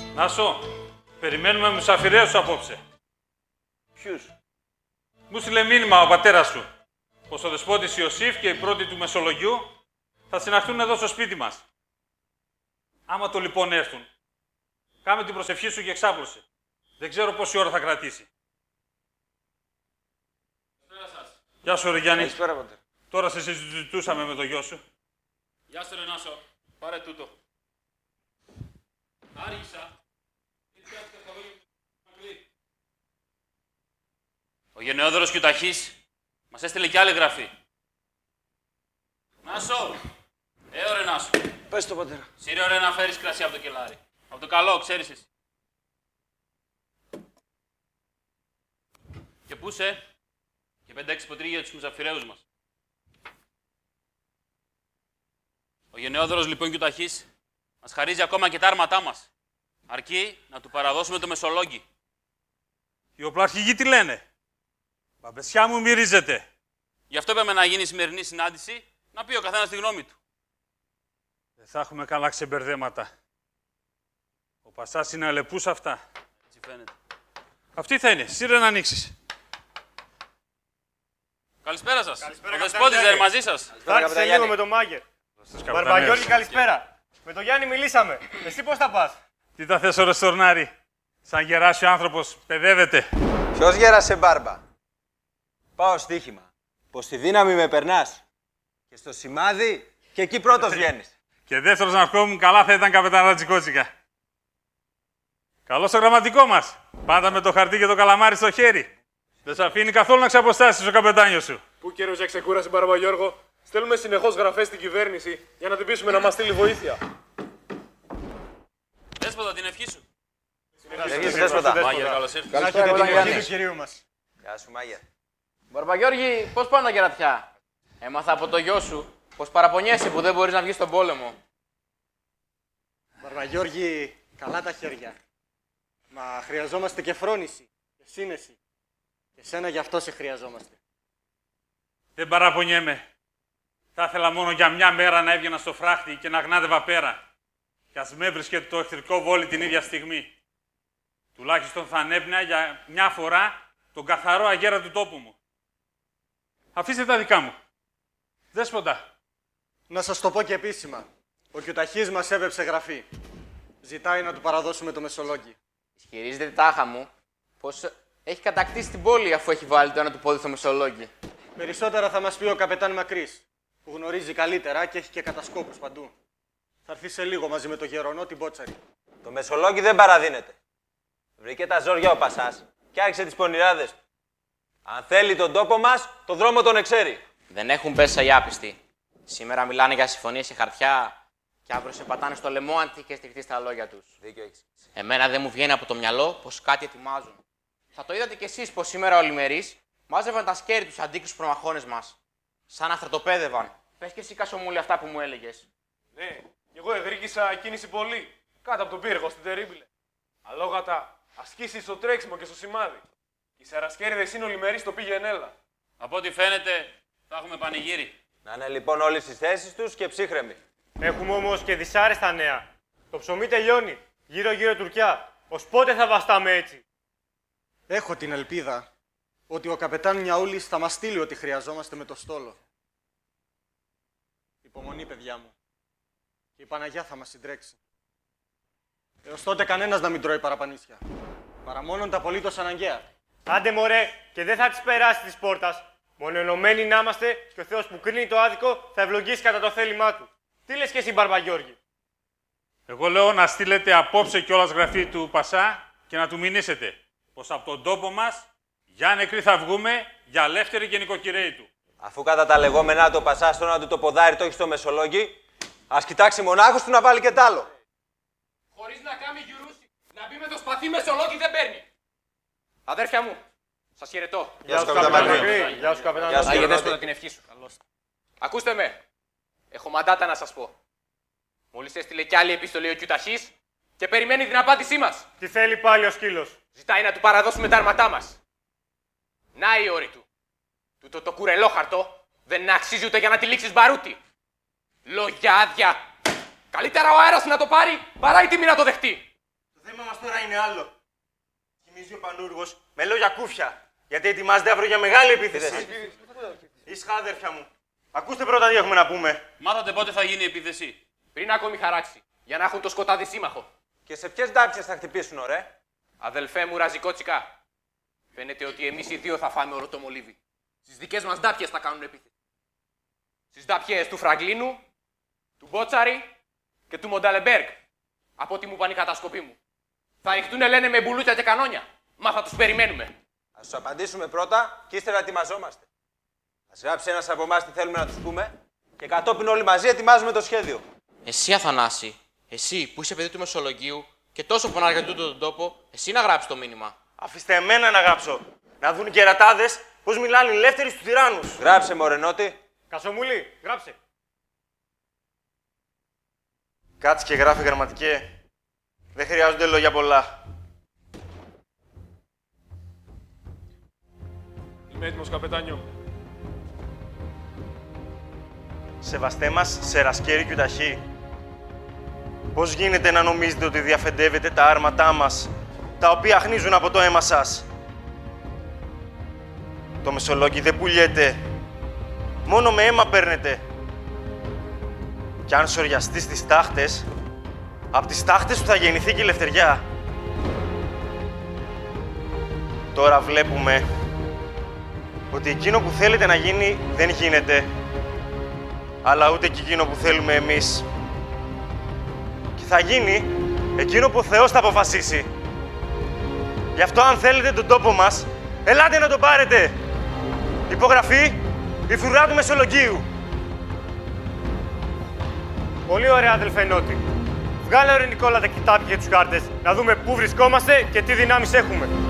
Νάσο, περιμένουμε μουσαφιρέους απόψε. Ποιους? Μου στείλε μήνυμα ο πατέρας σου πως ο δεσπότης Ιωσήφ και οι πρώτοι του Μεσολογιού θα συναχθούν εδώ στο σπίτι μας. Άμα το λοιπόν έρθουν, κάμε την προσευχή σου και εξάπλωσε. Δεν ξέρω πόση ώρα θα κρατήσει. Καλησπέρα σας. Γεια σου, ρε Γιάννη. Καλησπέρα, πατέρα. Τώρα σε συζητούσαμε με το γιο σου. Γεια σου, ρε Νάσο. Πάρε τούτο. Άργησα. Ο γενναιόδωρος και ο ταχύς μας έστειλε κι άλλη γραφή. Νάσο. Ωραία, Νάσο. Πες το, πατέρα. Σύρε ωραία να φέρεις κρασί από το κελάρι. Από το καλό, ξέρεις εσύ. Και πού είσαι? Και 5-6 ποτρίγια για τους μουσαφιρέους μας. Ο γενναιόδωρος λοιπόν και ο ταχύς μας χαρίζει ακόμα και τα άρματά μας. Αρκεί να του παραδώσουμε το μεσολόγγι. Οι οπλαρχηγοί τι λένε? Μπαμπεσιά μου μυρίζεται. Γι' αυτό είπαμε να γίνει η σημερινή συνάντηση, να πει ο καθένας τη γνώμη του. Δεν θα έχουμε καλά ξεμπερδέματα. Ο Πασάς είναι αλεπούς αυτά. Έτσι φαίνεται. Αυτή θα είναι. Σύρε να ανοίξεις. Καλησπέρα σας. Καλησπέρα, Ο Δεσπότης δεν είναι μαζί σας? Θα έρθει λίγο με τον Μάγκερ. Μπαρμπαγιώργη, καλησπέρα. Με τον Γιάννη μιλήσαμε. Εσύ πώς θα πας? Τι τα θες, ωρε Στορνάρη? Σαν γεράσιο άνθρωπος, παιδεύεται. Ποιος γέρασε, Μπάρμπα? Πάω στοίχημα. Πως στη δύναμη με περνάς. Και στο σημάδι και εκεί πρώτος βγαίνεις. Και δεύτερος να ερχόμουν, καλά θα ήταν καπετάνα Τζικότσικα. Καλώς το γραμματικό μας. Πάντα με το χαρτί και το καλαμάρι στο χέρι. Δεν σε αφήνει καθόλου να ξαποστάσεις ο καπετάνιος σου. Πού καιρός για ξεκούραση, Μπαρμπαγιώργο? Στέλνουμε συνεχώς γραφές στην κυβέρνηση για να την πείσουμε να μας στείλει βοήθεια. Δέσποτα, την ευχή σου. Δέσποτα. Μάγερ, καλώς ήρθες. Καλησπέρα, την ευχή του κυρίου μας. Γεια σου, Μάγερ. Μπαρμπαγιώργη, πώς πάνε τα κερατιά? Έμαθα από το γιο σου πως παραπονιέσαι που δεν μπορείς να βγεις στον πόλεμο. Μπαρμπαγιώργη, καλά τα χέρια. Μα χρειαζόμαστε και φρόνηση και σύνεση. Και σένα γι' αυτό σε χρειαζόμαστε. Δεν παραπονιέμαι. Θα ήθελα μόνο για μια μέρα να έβγαινα στο φράχτη και να γνάδευα πέρα. Κι ας με έβρισκε το εχθρικό βόλι την ίδια στιγμή. Τουλάχιστον θα ανέπνεα για μια φορά τον καθαρό αγέρα του τόπου μου. Αφήστε τα δικά μου. Δέσποτα. Να σας το πω και επίσημα. Ο Κιουταχής μας έβεψε γραφή. Ζητάει να του παραδώσουμε το μεσολόγγι. Ισχυρίζεται τη τάχα μου πως έχει κατακτήσει την πόλη αφού έχει βάλει το ένα του πόδι στο μεσολόγγι. Περισσότερα θα μας πει ο καπετάν Μακρύς, που γνωρίζει καλύτερα και έχει και κατασκόπους παντού. Θα έρθει σε λίγο μαζί με το γερονό την Πότσαρη. Το μεσολόγγι δεν παραδίνεται. Βρήκε τα ζόρια ο Πασάς και άρχισε τις πονηράδες του. Αν θέλει τον τόπο μας, τον δρόμο τον εξέρει. Δεν έχουν πέσει οι άπιστοι. Σήμερα μιλάνε για συμφωνίες σε χαρτιά και αύριο σε πατάνε στο λαιμό αν τύχει και στηριχτεί στα λόγια τους. Δίκιο έχεις. Εμένα δεν μου βγαίνει από το μυαλό πως κάτι ετοιμάζουν. Θα το είδατε κι εσείς πως σήμερα ο Λιμερής μάζευαν τα σκέρι τους αντίκρους προμαχώνες μας. Σαν να στρατοπέδευαν. Πες και εσύ, Κασομούλη, αυτά που μου έλεγες. Ναι, κι εγώ ευρύγησα κίνηση πολύ. Κάτω από τον πύργο στην Τερίμπιλε. Αλόγατα, ασκήσεις στο τρέξιμο και στο σημάδι. Οι σαρασκέριδες είναι ολημερείς στο πήγαινε έλα. Από ό,τι φαίνεται, θα έχουμε πανηγύρι. Να είναι λοιπόν όλοι στις θέσεις τους και ψύχρεμοι. Έχουμε όμως και δυσάρεστα νέα. Το ψωμί τελειώνει. Γύρω-γύρω Τουρκιά. Ως πότε θα βαστάμε έτσι? Έχω την ελπίδα ότι ο καπετάν Μιαούλης θα μας στείλει ό,τι χρειαζόμαστε με το στόλο. Υπομονή, παιδιά μου. Και η Παναγιά θα μας συντρέξει. Έως τότε κανένας να μην τρώει παραπανίσια. Παρά μόνον τα απολύτως αναγκαία. Άντε μωρέ, και δεν θα τις περάσει της πόρτας. Μόνο ενωμένοι να είμαστε και ο Θεός που κρίνει το άδικο θα ευλογήσει κατά το θέλημά του. Τι λες και εσύ, Μπαρμπαγιώργη? Εγώ λέω να στείλετε απόψε κιόλας γραφή του Πασά και να του μηνύσετε πως από τον τόπο μας για νεκροί θα βγούμε, για ελεύθεροι και νοικοκυρέοι του. Αφού κατά τα λεγόμενά το Πασάς το να του το ποδάρι το έχει στο μεσολόγγι, ας κοιτάξει μονάχος του να βάλει και τ' άλλο. Χωρίς να κάνει γιουρούση, να μπει με το σπαθί μεσολόγγι δεν παίρνει. Αδέρφια μου, σας χαιρετώ. Γεια σου, καπετάν Μακρύ. Γεια σου, καπετάν Μακρύ. Άγιε Δέσποτα, την ευχή σου. Καλώς. Ακούστε με. Έχω μαντάτα να σας πω. Μόλις έστειλε κι άλλη επιστολή ο Κιουταχής και περιμένει την απάντησή μας. Τι θέλει πάλι ο σκύλος? Ζητάει να του παραδώσουμε τα άρματά μας. Να η όρη του. Τούτο το κουρελόχαρτο δεν αξίζει ούτε για να τυλίξεις μπαρούτι. Λόγια άδεια. Καλύτερα ο αέρας να το πάρει παρά η τιμή να το δεχτεί. Το θέμα μας τώρα είναι άλλο. Θυμίζει ο Πανούργος με λόγια κούφια. Γιατί ετοιμάζεται αύριο για μεγάλη επίθεση. Ήσυχα, αδέρφια μου. Ακούστε πρώτα τι έχουμε να πούμε. Μάθατε πότε θα γίνει η επίθεση. Πριν ακόμη χαράξει, για να έχουν το σκοτάδι σύμμαχο. Και σε ποιες ντάπιες θα χτυπήσουν, ωραία. Αδελφέ μου, ραζικότσικα. Φαίνεται ότι εμείς οι δύο θα φάμε όλο το μολύβι. Στις δικές μας ντάπιες θα κάνουν επίθεση. Στις ντάπιες του Φραγκλίνου, του Μπότσαρη και του Μονταλεμπέργκ. Από ό,τι μου πάνε οι κατασκοποί μου. Θα ηχτούνε, λένε, με μπουλούτσια και κανόνια. Μα θα τους περιμένουμε. Ας τους απαντήσουμε πρώτα και ύστερα ετοιμαζόμαστε. Ας γράψει ένας από εμάς τι θέλουμε να τους πούμε και κατόπιν όλοι μαζί ετοιμάζουμε το σχέδιο. Εσύ, Αθανάση, εσύ που είσαι παιδί του Μεσολογγίου και τόσο πονάρ για τούτο τον τόπο, εσύ να γράψεις το μήνυμα. Αφήστε εμένα να γράψω. Να δουν οι κερατάδες πώς μιλάνε οι ελεύθεροι στους τυράννους. Γράψε, μωρενότη. Κασομούλη, γράψε. Κάτσε και γράφει, γραμματικέ. Δεν χρειάζονται λόγια πολλά. Είμαι έτοιμος, καπετάνιο. Σεβαστέ μας, Σερασκέρι και Ουταχή. Πώς γίνεται να νομίζετε ότι διαφεντεύετε τα άρματά μας, τα οποία χνίζουν από το αίμα σας. Το Μεσολόγγι δεν πουλιέται. Μόνο με αίμα παίρνετε. Κι αν σοριαστείς τις τάχτες, απ' τις τάχτες του θα γεννηθεί και η ελευθεριά. Τώρα βλέπουμε ότι εκείνο που θέλετε να γίνει δεν γίνεται, αλλά ούτε και εκείνο που θέλουμε εμείς. Και θα γίνει εκείνο που ο Θεός θα αποφασίσει. Γι' αυτό αν θέλετε τον τόπο μας, ελάτε να τον πάρετε. Υπογραφή, η φρουρά του Μεσολογγίου. Πολύ ωραία, αδελφέ Νότη. Βγάλε, ρε Νικόλα, τα κοιτάπια και τους χάρτες, να δούμε πού βρισκόμαστε και τι δυνάμεις έχουμε.